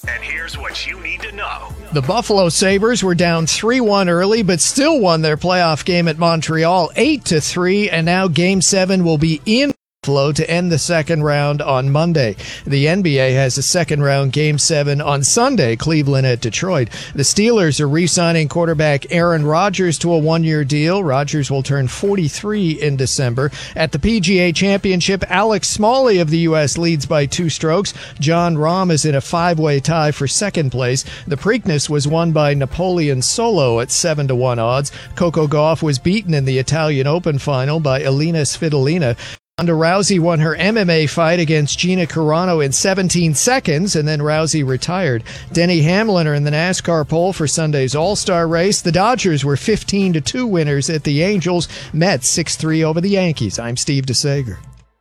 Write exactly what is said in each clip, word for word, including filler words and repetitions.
And here's what you need to know. The Buffalo Sabres were down three one early, but still won their playoff game at Montreal eight to three, and now Game seven will be in Buffalo to end the second round on Monday. The N B A has a second round Game seven on Sunday, Cleveland at Detroit. The Steelers are re-signing quarterback Aaron Rodgers to a one-year deal. Rodgers will turn forty-three in December. At the P G A Championship, Alex Smalley of the U S leads by two strokes. John Rahm is in a five-way tie for second place. The Preakness was won by Napoleon Solo at seven to one odds. Coco Gauff was beaten in the Italian Open final by Elina Svitolina. Ronda Rousey won her M M A fight against Gina Carano in seventeen seconds, and then Rousey retired. Denny Hamlin are in the NASCAR pole for Sunday's All-Star race. The Dodgers were fifteen to two winners at the Angels. Mets six three over the Yankees. I'm Steve DeSager.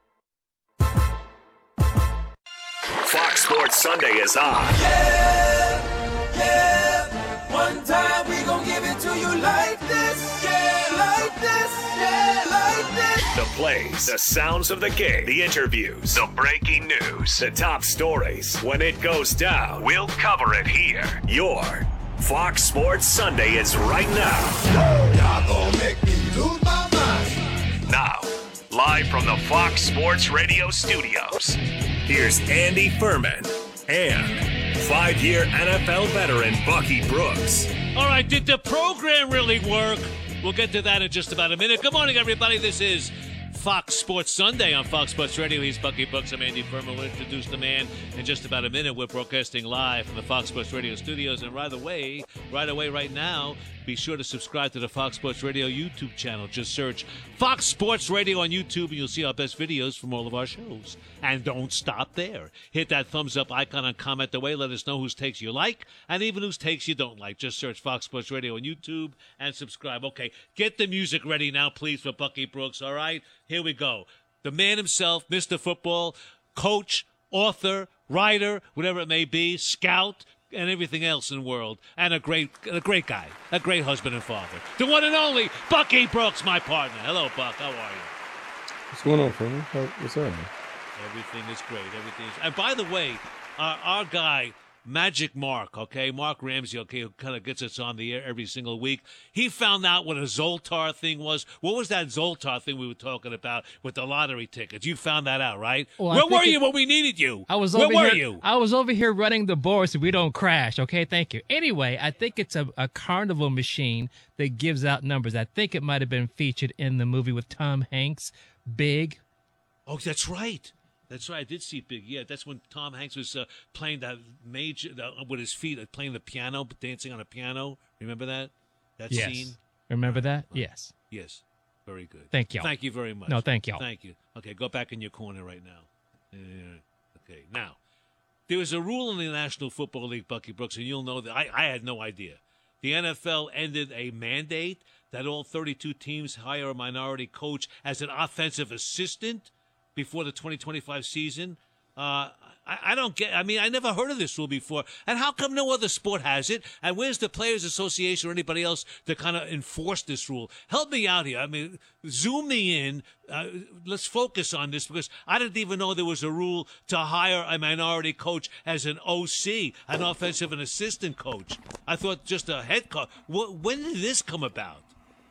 Fox Sports Sunday is on. Yeah, yeah. One time we gon' give it to you like this. Yeah, like this. Yeah, like this. The plays, the sounds of the game, the interviews, the breaking news, the top stories. When it goes down, we'll cover it here. Your Fox Sports Sunday is right now. Y'all gon' make me lose my mind. Now, live from the Fox Sports Radio studios, here's Andy Furman and five-year N F L veteran Bucky Brooks. All right, did the program really work? We'll get to that in just about a minute. Good morning, everybody. This is Fox Sports Sunday on Fox Sports Radio. He's Bucky Brooks. I'm Andy Furman. We'll introduce the man in just about a minute. We're broadcasting live from the Fox Sports Radio studios. And right away, right away, right now, be sure to subscribe to the Fox Sports Radio YouTube channel. Just search Fox Sports Radio on YouTube, and you'll see our best videos from all of our shows. And don't stop there. Hit that thumbs up icon and comment away. Let us know whose takes you like and even whose takes you don't like. Just search Fox Sports Radio on YouTube and subscribe. Okay, get the music ready now, please, for Bucky Brooks, all right? Here we go. The man himself, Mister Football, coach, author, writer, whatever it may be, scout, and everything else in the world, and a great a great guy, a great husband and father. The one and only Bucky Brooks, my partner. Hello, Buck. How are you? What's going on, Furman? What's up? Everything is great. Everything is. And by the way, our, our guy, Magic Mark, okay, Mark Ramsey, okay, who kind of gets us on the air every single week. He found out what a Zoltar thing was. What was that Zoltar thing we were talking about with the lottery tickets? You found that out, right? Well, Where were it, you when we needed you? I was Where over were here, you? I was over here running the board so we don't crash. Okay, thank you. Anyway, I think it's a, a carnival machine that gives out numbers. I think it might have been featured in the movie with Tom Hanks, Big. Oh, that's right. That's right. I did see Big. Yeah, that's when Tom Hanks was uh, playing that major uh, with his feet, uh, playing the piano, dancing on a piano. Remember that? That yes. scene? Remember that? Yes. Yes. Very good. Thank you. Thank you very much. No, thank you. Thank you. Okay, go back in your corner right now. Uh, okay, now, there was a rule in the National Football League, Bucky Brooks, and you'll know that I, I had no idea. The N F L ended a mandate that all thirty-two teams hire a minority coach as an offensive assistant before the twenty twenty-five season. Uh, I, I don't get, I mean, I never heard of this rule before. And how come no other sport has it? And where's the Players Association or anybody else to kind of enforce this rule? Help me out here. I mean, zoom me in. Uh, let's focus on this because I didn't even know there was a rule to hire a minority coach as an O C, an offensive and assistant coach. I thought just a head coach. When did this come about?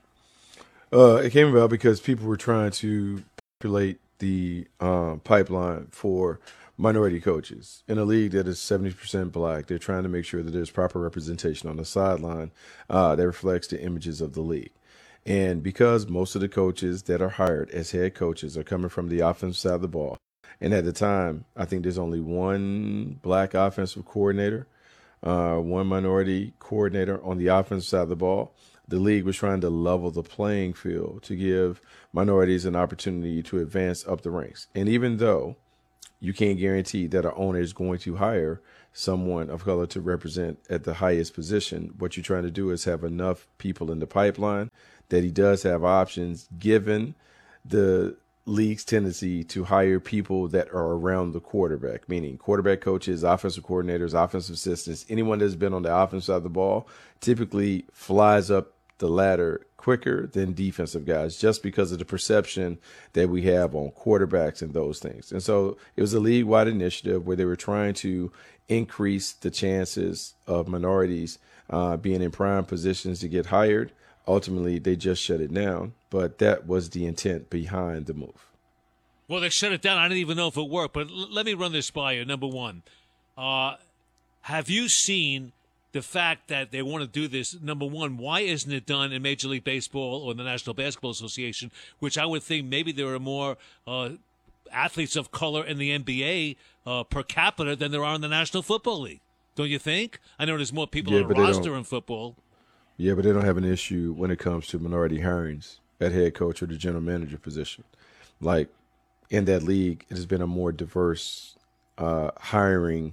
Uh, it came about because people were trying to populate the um, pipeline for minority coaches in a league that is seventy percent black. They're trying to make sure that there's proper representation on the sideline uh, that reflects the images of the league. And because most of the coaches that are hired as head coaches are coming from the offensive side of the ball, and at the time, I think there's only one black offensive coordinator, uh, one minority coordinator on the offensive side of the ball. The league was trying to level the playing field to give minorities an opportunity to advance up the ranks. And even though you can't guarantee that an owner is going to hire someone of color to represent at the highest position, what you're trying to do is have enough people in the pipeline that he does have options, given the league's tendency to hire people that are around the quarterback, meaning quarterback coaches, offensive coordinators, offensive assistants. Anyone that's been on the offensive side of the ball typically flies up the ladder quicker than defensive guys, just because of the perception that we have on quarterbacks and those things. And so it was a league-wide initiative where they were trying to increase the chances of minorities uh, being in prime positions to get hired. Ultimately, they just shut it down, but that was the intent behind the move. Well, they shut it down. I didn't even know if it worked, but l- let me run this by you. Number one, uh, have you seen the fact that they want to do this? Number one, why isn't it done in Major League Baseball or the National Basketball Association, which I would think maybe there are more uh, athletes of color in the N B A uh, per capita than there are in the National Football League? Don't you think? I know there's more people Yeah, on the but they roster don't- in football. Yeah, but they don't have an issue when it comes to minority hirings at head coach or the general manager position. Like in that league, it has been a more diverse uh, hiring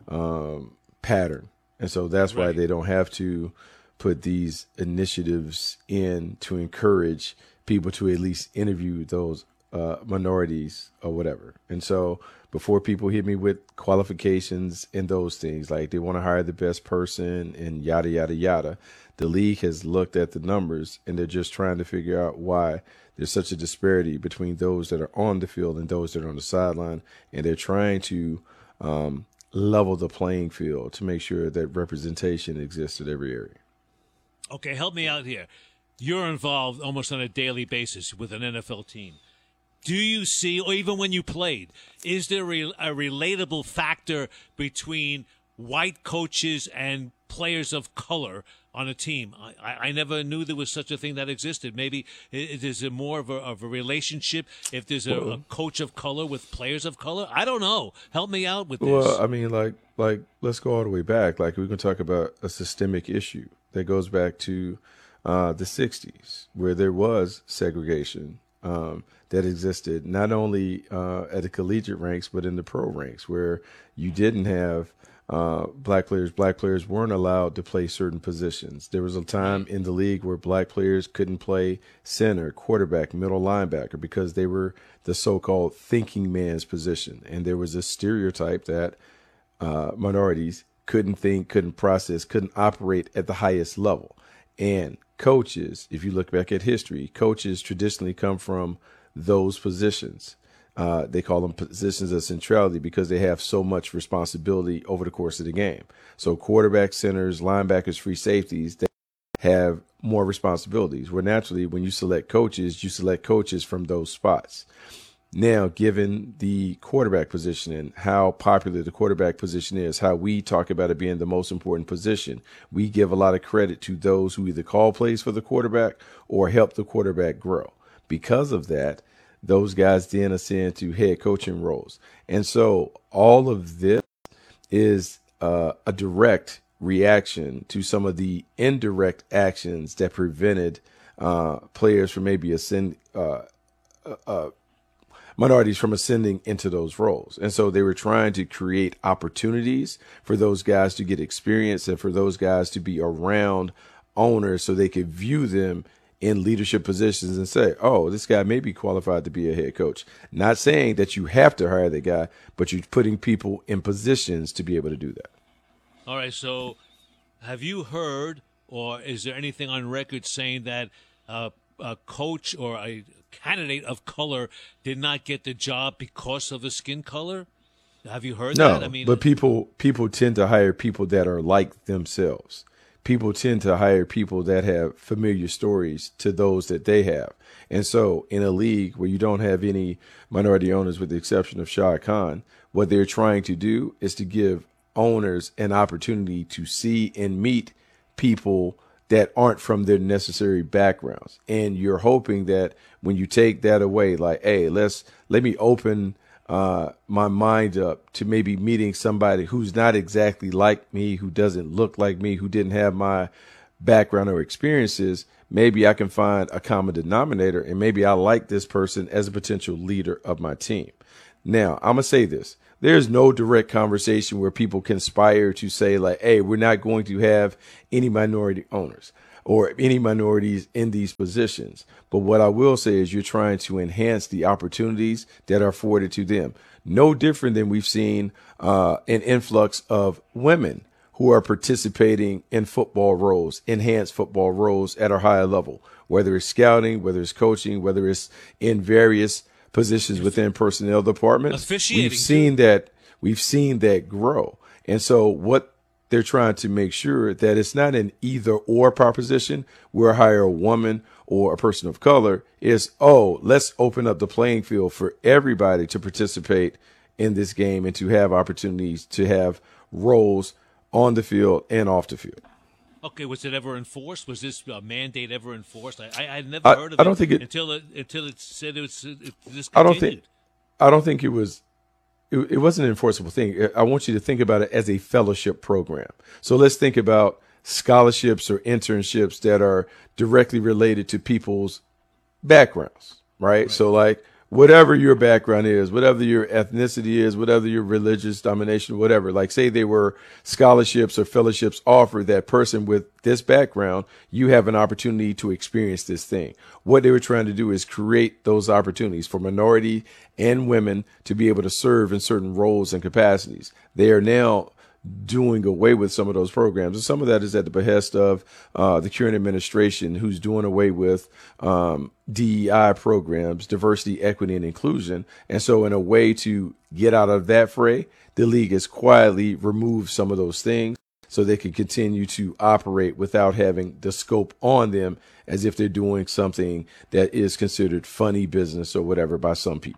um, pattern. And so that's why Right. they don't have to put these initiatives in to encourage people to at least interview those uh, minorities or whatever. And so before people hit me with qualifications and those things, like they want to hire the best person and yada, yada, yada, the league has looked at the numbers and they're just trying to figure out why there's such a disparity between those that are on the field and those that are on the sideline. And they're trying to um, level the playing field to make sure that representation exists at every area. Okay, help me out here. You're involved almost on a daily basis with an N F L team. Do you see, or even when you played, is there a, a relatable factor between white coaches and players of color on a team? I, I never knew there was such a thing that existed. Maybe it, is it more of a, of a relationship if there's a, a coach of color with players of color? I don't know. Help me out with this. Well, I mean, like, like let's go all the way back. Like, we can talk about a systemic issue that goes back to uh, the sixties, where there was segregation um, that existed not only uh, at the collegiate ranks, but in the pro ranks, where you didn't have uh, black players. Black players weren't allowed to play certain positions. There was a time in the league where black players couldn't play center, quarterback, middle linebacker because they were the so-called thinking man's position. And there was a stereotype that uh, minorities couldn't think, couldn't process, couldn't operate at the highest level. And coaches, if you look back at history, coaches traditionally come from those positions. Uh, they call them positions of centrality because they have so much responsibility over the course of the game. So quarterbacks, centers, linebackers, free safeties, they have more responsibilities. Where naturally, when you select coaches, you select coaches from those spots. Now, given the quarterback position and how popular the quarterback position is, how we talk about it being the most important position, we give a lot of credit to those who either call plays for the quarterback or help the quarterback grow. Because of that, those guys then ascend to head coaching roles. And so all of this is uh, a direct reaction to some of the indirect actions that prevented uh, players from maybe ascend, uh, uh, minorities from ascending into those roles. And so they were trying to create opportunities for those guys to get experience and for those guys to be around owners so they could view them in leadership positions and say, oh, this guy may be qualified to be a head coach. Not saying that you have to hire the guy, but you're putting people in positions to be able to do that. All right, so have you heard, or is there anything on record saying that uh, a coach or a candidate of color did not get the job because of the skin color? Have you heard No, that? I mean, but people people tend to hire people that are like themselves. People tend to hire people that have familiar stories to those that they have. And so in a league where you don't have any minority owners, with the exception of Shad Khan, what they're trying to do is to give owners an opportunity to see and meet people that aren't from their necessary backgrounds. And you're hoping that when you take that away, like, hey, let's let me open uh, my mind up to maybe meeting somebody who's not exactly like me, who doesn't look like me, who didn't have my background or experiences. Maybe I can find a common denominator, and maybe I like this person as a potential leader of my team. Now, I'm going to say this. There's no direct conversation where people conspire to say, like, hey, we're not going to have any minority owners or any minorities in these positions. But what I will say is you're trying to enhance the opportunities that are afforded to them. No different than we've seen uh, an influx of women who are participating in football roles, enhanced football roles at a higher level, whether it's scouting, whether it's coaching, whether it's in various positions within personnel departments. Officiating, We've seen too. that we've seen that grow. And so what they're trying to make sure that it's not an either or proposition where I hire a woman or a person of color. Is, oh, let's open up the playing field for everybody to participate in this game and to have opportunities to have roles on the field and off the field. Okay, was it ever enforced? Was this uh, mandate ever enforced? I, I I'd never I, heard of I it, don't think it until it until it said it was it discontinued. I don't think I don't think it was it, it wasn't an enforceable thing. I want you to think about it as a fellowship program. So let's think about scholarships or internships that are directly related to people's backgrounds, right? right. So like whatever your background is, whatever your ethnicity is, whatever your religious domination, whatever, like say they were scholarships or fellowships offered that person with this background, you have an opportunity to experience this thing. What they were trying to do is create those opportunities for minority and women to be able to serve in certain roles and capacities. They are now doing away with some of those programs. And some of that is at the behest of uh, the current administration, who's doing away with um, D E I programs, diversity, equity, and inclusion. And so in a way to get out of that fray, the league has quietly removed some of those things so they can continue to operate without having the scope on them as if they're doing something that is considered funny business or whatever by some people.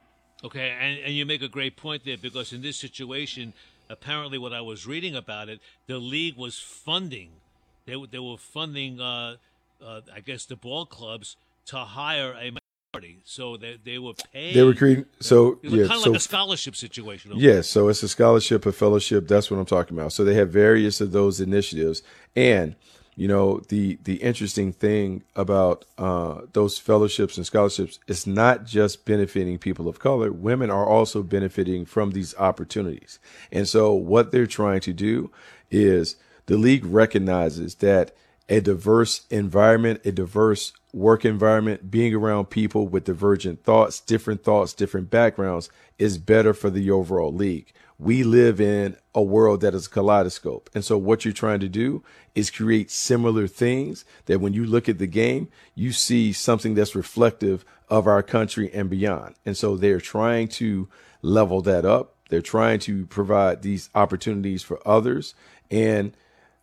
Okay, and, and you make a great point there, because in this situation, apparently what I was reading about it, the league was funding, they, they were funding, uh, uh, I guess, the ball clubs to hire a minority. So they, they were paying. They were creating, so, it was yeah. kind of so, like a scholarship situation. Yes, yeah, so it's a scholarship, a fellowship. That's what I'm talking about. So they have various of those initiatives. And, you know, the, the interesting thing about uh, those fellowships and scholarships, it's not just benefiting people of color. Women are also benefiting from these opportunities. And so what they're trying to do is the league recognizes that a diverse environment, a diverse work environment, being around people with divergent thoughts, different thoughts, different backgrounds is better for the overall league. We live in a world that is a kaleidoscope. And so what you're trying to do is create similar things that when you look at the game, you see something that's reflective of our country and beyond. And so they're trying to level that up. They're trying to provide these opportunities for others. And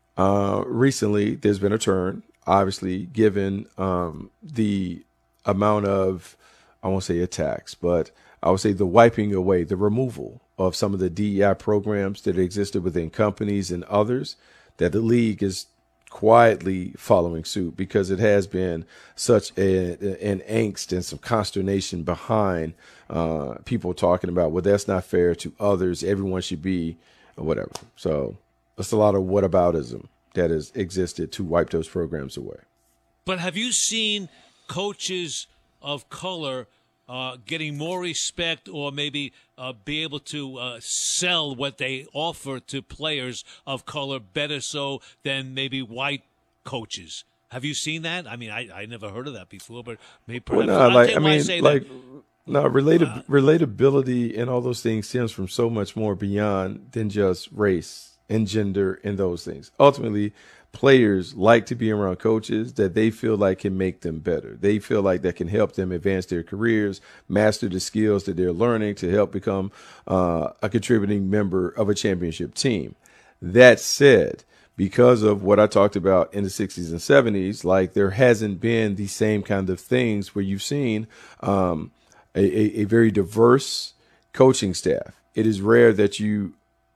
uh, recently there's been a turn, obviously, given um, the amount of, I won't say attacks, but I would say the wiping away, the removal of some of the D E I programs that existed within companies and others, that the league is quietly following suit because it has been such a, an angst and some consternation behind uh, people talking about, well, that's not fair to others. Everyone should be or whatever. So it's a lot of whataboutism that has existed to wipe those programs away. But have you seen coaches of color Uh, getting more respect, or maybe uh, be able to uh, sell what they offer to players of color better so than maybe white coaches? Have you seen that? I mean, I, I never heard of that before, but maybe perhaps. Well, no, like, I mean, I like, that, no, related, uh, relatability and all those things stems from so much more beyond than just race and gender and those things. Ultimately, players like to be around coaches that they feel like can make them better. They feel like that can help them advance their careers, master the skills that they're learning to help become uh, a contributing member of a championship team. That said, because of what I talked about in the sixties and seventies, like there hasn't been the same kind of things where you've seen um, a, a, a very diverse coaching staff. It is rare that you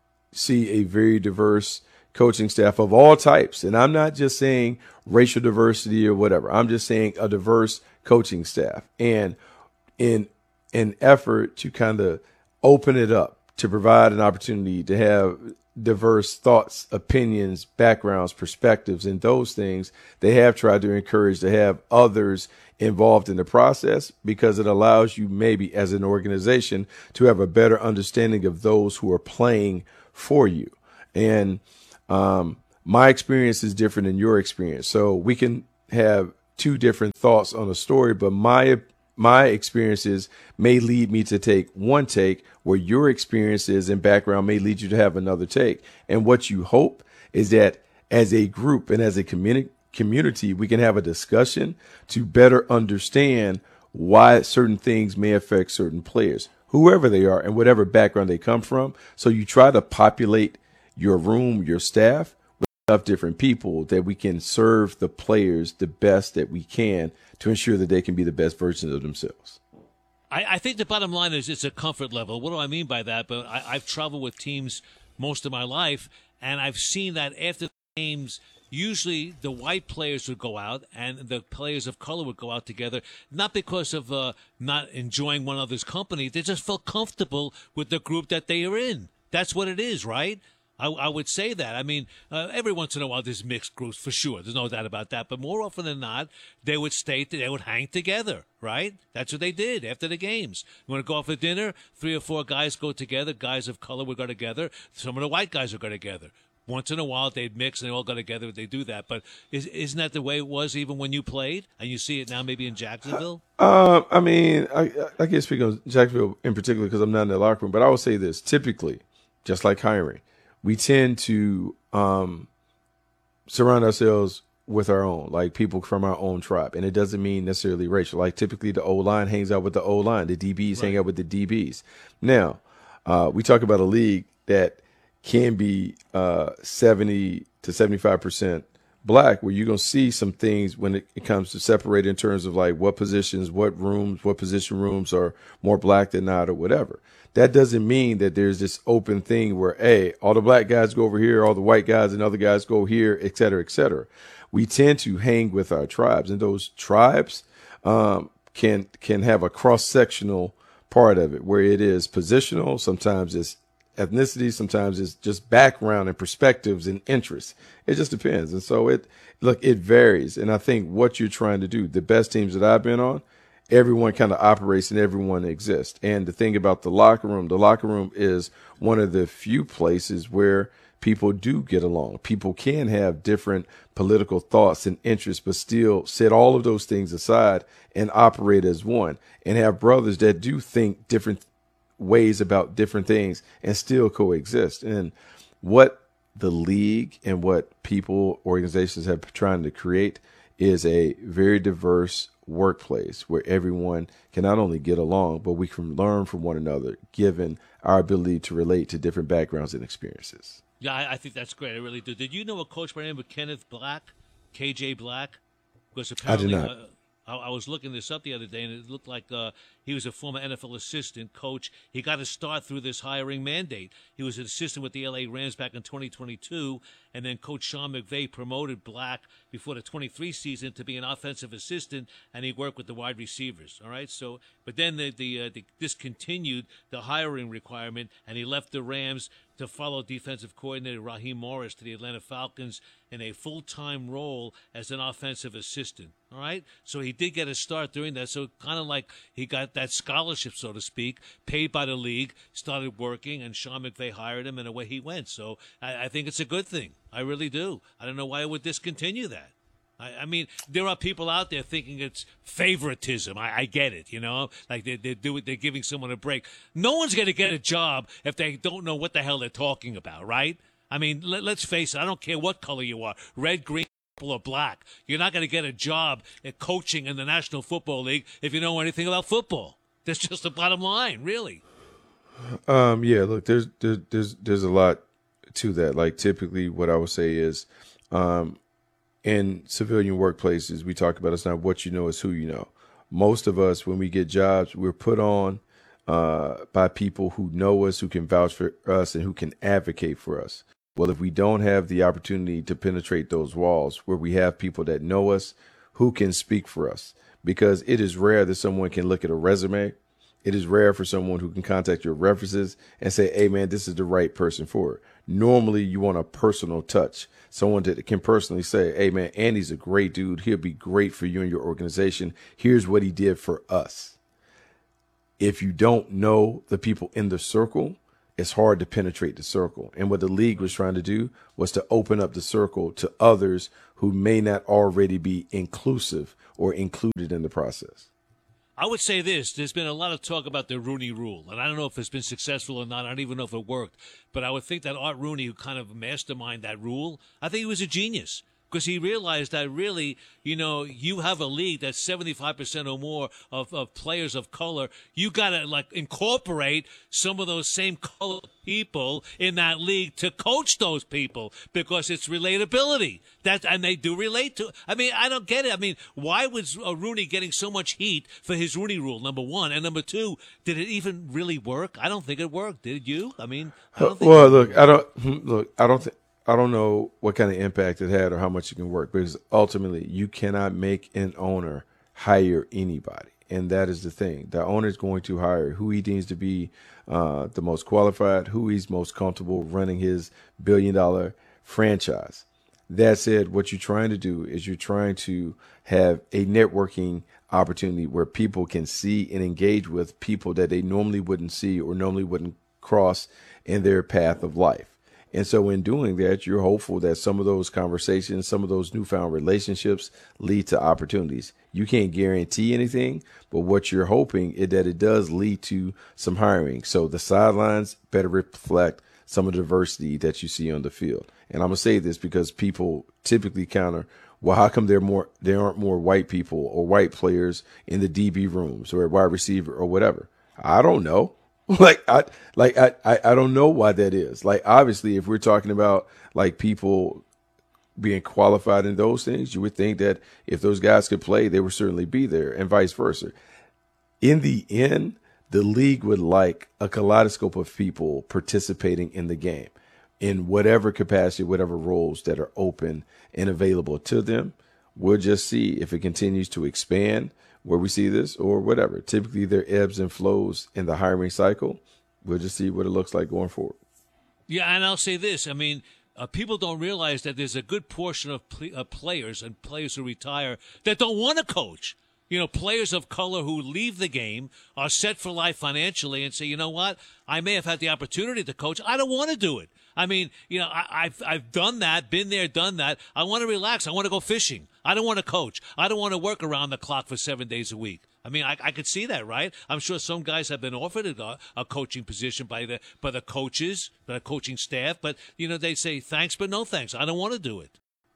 see a very diverse coaching staff of all types. And I'm not just saying racial diversity or whatever. I'm just saying a diverse coaching staff. And in an effort to kind of open it up, to provide an opportunity to have diverse thoughts, opinions, backgrounds, perspectives, and those things, they have tried to encourage to have others involved in the process, because it allows you maybe as an organization to have a better understanding of those who are playing for you. And Um, my experience is different than your experience. So we can have two different thoughts on a story, but my, my experiences may lead me to take one take where your experiences and background may lead you to have another take. And what you hope is that as a group and as a community, community, we can have a discussion to better understand why certain things may affect certain players, whoever they are and whatever background they come from. So you try to populate your room, your staff, with enough different people that we can serve the players the best that we can to ensure that they can be the best versions of themselves. I, I think the bottom line is it's a comfort level. What do I mean by that? But I, I've traveled with teams most of my life, and I've seen that after the games, usually the white players would go out and the players of color would go out together, not because of uh, not enjoying one another's company. They just felt comfortable with the group that they are in. That's what it is, right? I, I would say that. I mean, uh, every once in a while there's mixed groups for sure. There's no doubt about that. But more often than not, they would stay, they would hang together, right? That's what they did after the games. You want to go out for dinner? Three or four guys go together. Guys of color would go together. Some of the white guys would go together. Once in a while, they'd mix and they all got together. They do that. But is, isn't that the way it was even when you played? And you see it now maybe in Jacksonville? Um, I mean, I, I can't speak on Jacksonville in particular because I'm not in the locker room. But I will say this. Typically, just like hiring, we tend to um, surround ourselves with our own, like people from our own tribe. And it doesn't mean necessarily racial. Like typically the O-line hangs out with the O-line. The D Bs right. hang out with the D Bs. Now, uh, we talk about a league that can be uh, seventy to seventy-five percent black, where you're going to see some things when it, it comes to separate in terms of like what positions, what rooms, what position rooms are more black than not or whatever. That doesn't mean that there's this open thing where, hey, all the black guys go over here, all the white guys and other guys go here, et cetera, et cetera. We tend to hang with our tribes, and those tribes um, can can have a cross-sectional part of it where it is positional. Sometimes it's ethnicity, sometimes it's just background and perspectives and interests. It just depends. And so it, look, it varies. And I think what you're trying to do, the best teams that I've been on, everyone kind of operates and everyone exists. And the thing about the locker room, the locker room is one of the few places where people do get along. People can have different political thoughts and interests, but still set all of those things aside and operate as one, and have brothers that do think different ways about different things and still coexist. And what the league and what people, organizations have been trying to create is a very diverse workplace where everyone can not only get along, but we can learn from one another, given our ability to relate to different backgrounds and experiences. Yeah, I, I think that's great. I really do. Did you know a coach by the name of Kenneth Black, K J Black? Because apparently, I did not. Uh, I, I was looking this up the other day, and it looked like uh, he was a former N F L assistant coach. He got to start through this hiring mandate. He was an assistant with the L A Rams back in twenty twenty-two, and then Coach Sean McVay promoted Black before the twenty-three season to be an offensive assistant, and he worked with the wide receivers. All right, so but then the, the, uh, the discontinued the hiring requirement, and he left the Rams to follow defensive coordinator Raheem Morris to the Atlanta Falcons in a full-time role as an offensive assistant. All right, so he did get a start doing that. So kind of like he got that scholarship, so to speak, paid by the league, started working, and Sean McVay hired him, and away he went. So I, I think it's a good thing. I really do. I don't know why I would discontinue that. I, I mean, there are people out there thinking it's favoritism. I, I get it, you know, like they they do it. They're giving someone a break. No one's going to get a job if they don't know what the hell they're talking about, right? I mean, let, let's face it. I don't care what color you are, red, green, purple, or black. You're not going to get a job at coaching in the National Football League if you know anything about football. That's just the bottom line, really. Um, yeah, look, there's there's there's there's a lot to that. Like typically, what I would say is, um, in civilian workplaces, we talk about it's not what you know, it's who you know. Most of us, when we get jobs, we're put on uh, by people who know us, who can vouch for us, and who can advocate for us. Well, if we don't have the opportunity to penetrate those walls, where we have people that know us, who can speak for us, because it is rare that someone can look at a resume. It is rare for someone who can contact your references and say, hey, man, this is the right person for it. Normally, you want a personal touch, someone that can personally say, hey, man, Andy's a great dude. He'll be great for you and your organization. Here's what he did for us. If you don't know the people in the circle, it's hard to penetrate the circle. And what the league was trying to do was to open up the circle to others who may not already be inclusive or included in the process. I would say this. There's been a lot of talk about the Rooney Rule, and I don't know if it's been successful or not. I don't even know if it worked. But I would think that Art Rooney, who kind of masterminded that rule, I think he was a genius. because he realized that really, you know, you have a league that's seventy-five percent or more of, of players of color. You got to, like, incorporate some of those same color people in that league to coach those people because it's relatability. That, and they do relate to I mean, I don't get it. I mean, why was uh, Rooney getting so much heat for his Rooney rule, number one? And number two, did it even really work? I don't think it worked. Did you? I mean, I don't think well, it look, I don't, look, I don't think, I don't know what kind of impact it had or how much it can work, because ultimately you cannot make an owner hire anybody. And that is the thing. The owner is going to hire who he deems to be uh, the most qualified, who he's most comfortable running his billion dollar franchise. That said, what you're trying to do is you're trying to have a networking opportunity where people can see and engage with people that they normally wouldn't see or normally wouldn't cross in their path of life. And so in doing that, you're hopeful that some of those conversations, some of those newfound relationships lead to opportunities. You can't guarantee anything, but what you're hoping is that it does lead to some hiring. So the sidelines better reflect some of the diversity that you see on the field. And I'm going to say this because people typically counter, well, how come there more there aren't more white people or white players in the D B rooms or a wide receiver or whatever? I don't know. Like I like I, I I don't know why that is. Like, obviously, if we're talking about like people being qualified in those things, you would think that if those guys could play, they would certainly be there, and vice versa. In the end, the league would like a kaleidoscope of people participating in the game in whatever capacity, whatever roles that are open and available to them. We'll just see if it continues to expand where we see this or whatever. Typically, there ebbs and flows in the hiring cycle. We'll just see what it looks like going forward. Yeah, and I'll say this. I mean, uh, people don't realize that there's a good portion of pl- uh, players and players who retire that don't want to coach. You know, players of color who leave the game are set for life financially and say, you know what, I may have had the opportunity to coach. I don't want to do it. I mean, you know, I, I've I've done that, been there, done that. I want to relax. I want to go fishing. I don't want to coach. I don't want to work around the clock for seven days a week. I mean, I, I could see that, right? I'm sure some guys have been offered a, a coaching position by the by the coaches, by the coaching staff, but you know, they say thanks, but no thanks. I don't want to do it.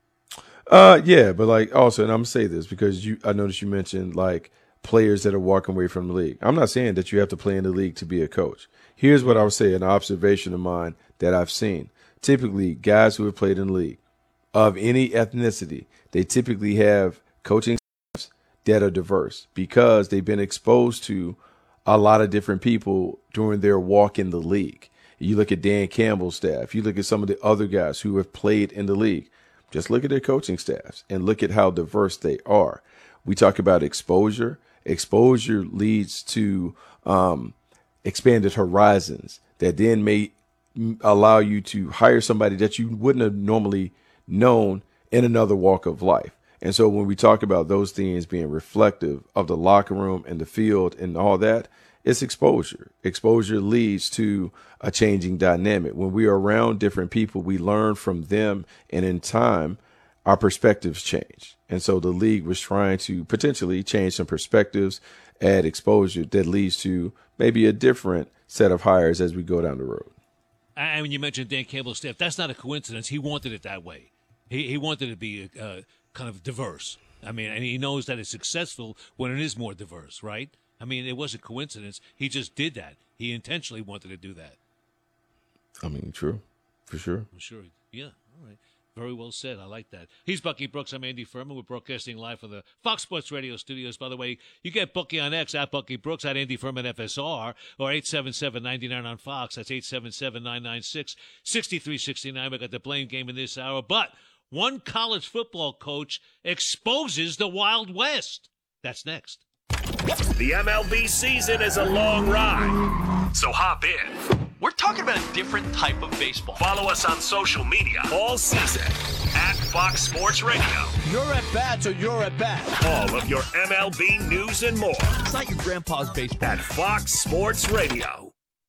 Uh, yeah, but like also, and I'm gonna say this because you, I noticed you mentioned like players that are walking away from the league. I'm not saying that you have to play in the league to be a coach. Here's what I would say, an observation of mine that I've seen. Typically, guys who have played in the league of any ethnicity, they typically have coaching staffs that are diverse because they've been exposed to a lot of different people during their walk in the league. You look at Dan Campbell's staff. You look at some of the other guys who have played in the league. Just look at their coaching staffs and look at how diverse they are. We talk about exposure. Exposure leads to um, expanded horizons that then may allow you to hire somebody that you wouldn't have normally known in another walk of life. And so when we talk about those things being reflective of the locker room and the field and all that, it's exposure. Exposure leads to a changing dynamic. When we are around different people, we learn from them, and in time, our perspectives change. And so the league was trying to potentially change some perspectives, add exposure that leads to maybe a different set of hires as we go down the road. And when you mentioned Dan Campbell's staff, that's not a coincidence. He wanted it that way. He he wanted it to be uh, kind of diverse. I mean, and he knows that it's successful when it is more diverse, right? I mean, it wasn't coincidence. He just did that. He intentionally wanted to do that. I mean, true, for sure. I'm sure. Yeah. All right. Very well said. I like that. He's Bucky Brooks. I'm Andy Furman. We're broadcasting live from the Fox Sports Radio studios. By the way, you get Bucky on X at Bucky Brooks, at Andy Furman F S R, or eight seven seven, nine nine on Fox. That's eight seven seven, nine nine six, six three six nine. We got the blame game in this hour. But one college football coach exposes the Wild West. That's next. The M L B season is a long ride, so hop in. We're talking about a different type of baseball. Follow us on social media all season at Fox Sports Radio. You're at bats or you're at bat. All of your M L B news and more It's not your grandpa's baseball. at Fox Sports Radio.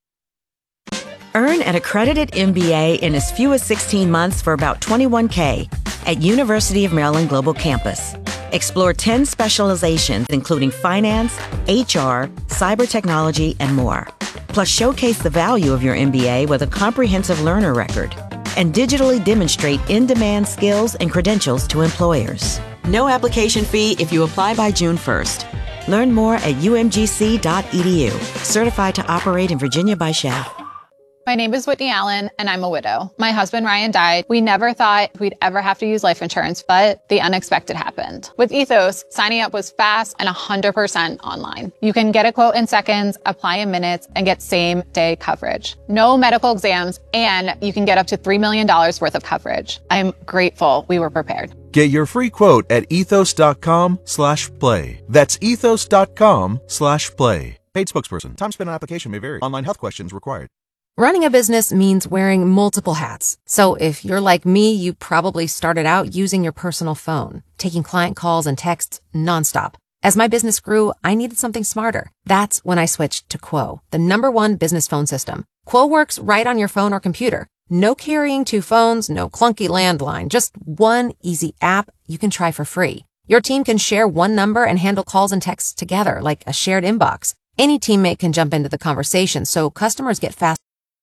Earn an accredited M B A in as few as sixteen months for about twenty-one thousand dollars at University of Maryland Global Campus. Explore ten specializations, including finance, H R, cyber technology, and more. Plus, showcase the value of your M B A with a comprehensive learner record. and digitally demonstrate in-demand skills and credentials to employers. No application fee if you apply by June first. Learn more at u m g c dot e d u. Certified to operate in Virginia by S H A F. My name is Whitney Allen, and I'm a widow. My husband, Ryan, died. We never thought we'd ever have to use life insurance, but the unexpected happened. With Ethos, signing up was fast and one hundred percent online. You can get a quote in seconds, apply in minutes, and get same-day coverage. No medical exams, and you can get up to three million dollars worth of coverage. I'm grateful we were prepared. Get your free quote at ethos.com slash play. That's ethos.com slash play. Paid spokesperson. Time spent on application may vary. Online health questions required. Running a business means wearing multiple hats. So if you're like me, you probably started out using your personal phone, taking client calls and texts nonstop. As my business grew, I needed something smarter. That's when I switched to Quo, the number one business phone system. Quo works right on your phone or computer. No carrying two phones, no clunky landline, just one easy app you can try for free. Your team can share one number and handle calls and texts together like a shared inbox. Any teammate can jump into the conversation, so customers get fast.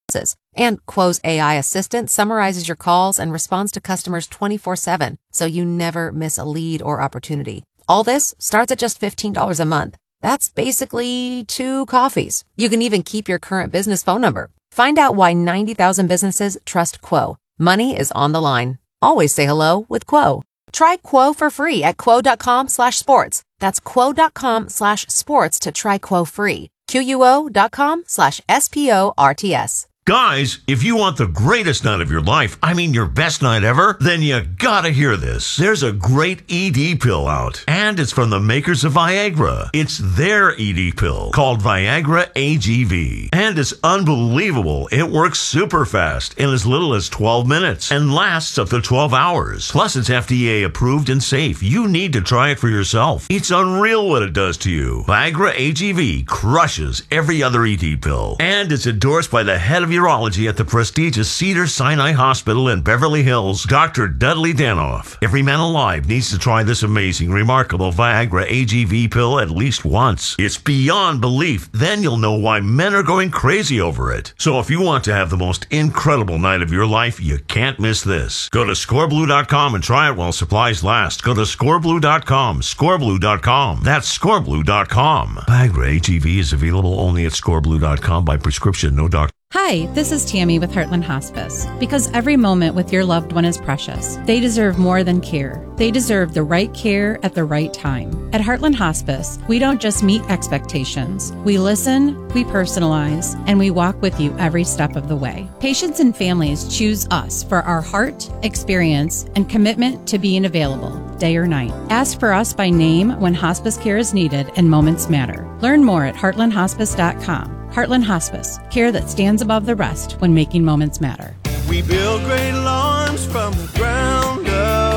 And Quo's A I assistant summarizes your calls and responds to customers twenty-four seven, so you never miss a lead or opportunity. All this starts at just fifteen dollars a month. That's basically two coffees. You can even keep your current business phone number. Find out why ninety thousand businesses trust Quo. Money is on the line. Always say hello with Quo. Try Quo for free at quo.com slash sports. That's quo.com slash sports to try Quo free. Q-U-O.com slash S-P-O-R-T-S. Guys, if you want the greatest night of your life, I mean your best night ever, then you gotta hear this. There's a great E D pill out, and it's from the makers of Viagra. It's their E D pill called Viagra A G V, and it's unbelievable. It works super fast in as little as twelve minutes and lasts up to twelve hours. Plus, it's F D A approved and safe. You need to try it for yourself. It's unreal what it does to you. Viagra A G V crushes every other E D pill, and it's endorsed by the head of urology at the prestigious Cedars-Sinai Hospital in Beverly Hills, Doctor Dudley Danoff. Every man alive needs to try this amazing, remarkable Viagra A G V pill at least once. It's beyond belief. Then you'll know why men are going crazy over it. So if you want to have the most incredible night of your life, you can't miss this. Go to score blue dot com and try it while supplies last. Go to score blue dot com, score blue dot com. That's score blue dot com. Viagra A G V is available only at score blue dot com by prescription, no doctor. Hi, this is Tammy with Heartland Hospice. Because every moment with your loved one is precious, they deserve more than care. They deserve the right care at the right time. At Heartland Hospice, we don't just meet expectations. We listen, we personalize, and we walk with you every step of the way. Patients and families choose us for our heart, experience, and commitment to being available, day or night. Ask for us by name when hospice care is needed and moments matter. Learn more at heartland hospice dot com. Heartland Hospice, care that stands above the rest when making moments matter. We build great lawns from the ground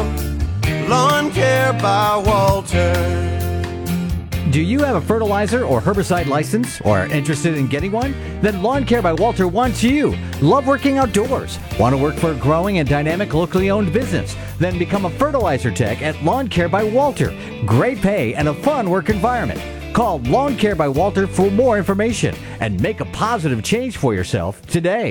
up. Lawn Care by Walter. Do you have a fertilizer or herbicide license or are interested in getting one? Then Lawn Care by Walter wants you. Love working outdoors? Want to work for a growing and dynamic locally owned business? Then become a fertilizer tech at Lawn Care by Walter. Great pay and a fun work environment. Call Lawn Care by Walter for more information and make a positive change for yourself today.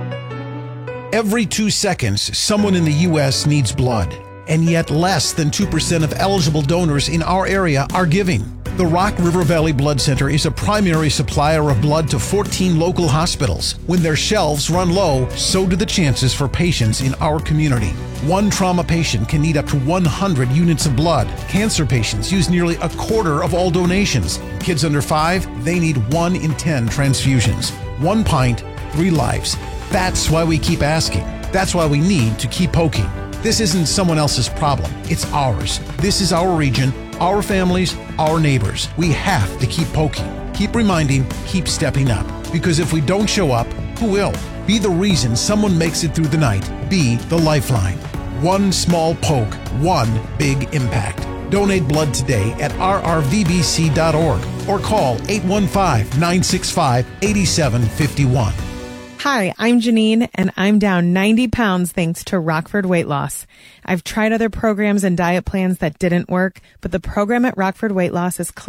Every two seconds, someone in the U S needs blood, and yet less than two percent of eligible donors in our area are giving. The Rock River Valley Blood Center is a primary supplier of blood to fourteen local hospitals. When their shelves run low, so do the chances for patients in our community. One trauma patient can need up to one hundred units of blood. Cancer patients use nearly a quarter of all donations. Kids under five, they need one in ten transfusions. One pint, three lives. That's why we keep asking. That's why we need to keep poking. This isn't someone else's problem. It's ours. This is our region, our families, our neighbors. We have to keep poking, keep reminding, keep stepping up. Because if we don't show up, who will? Be the reason someone makes it through the night. Be the lifeline. One small poke, one big impact. Donate blood today at r r v b c dot org or call eight one five, nine six five, eight seven five one. Hi, I'm Janine, and I'm down ninety pounds thanks to Rockford Weight Loss. I've tried other programs and diet plans that didn't work, but the program at Rockford Weight Loss is clear.